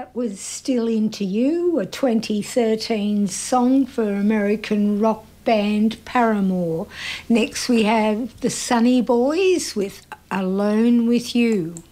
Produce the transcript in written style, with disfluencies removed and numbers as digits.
That was Still Into You, a 2013 song for American rock band Paramore. Next we have the Sunny Boys with Alone With You.